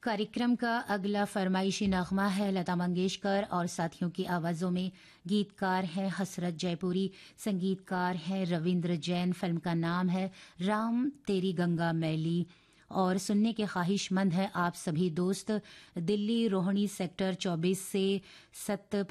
कार्यक्रम का अगला फरमाइशी नगमा है लता मंगेशकर और साथियों की आवाजों में। गीतकार हैं हसरत जयपुरी, संगीतकार हैं रविंद्र जैन। फिल्म का नाम है राम तेरी गंगा मैली। और सुनने के ख्वाहिशमंद हैं आप सभी दोस्त दिल्ली रोहिणी सेक्टर 24 से 7